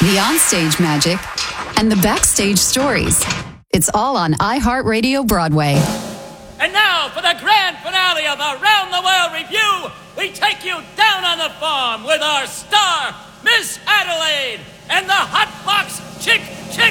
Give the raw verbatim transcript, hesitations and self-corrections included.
the onstage magic, and the backstage stories. It's all on iHeartRadio Broadway. And now for the grand finale of Around the World Review, we take you down on the farm with our star, Miss Adelaide, and the Hot Box Chick Chick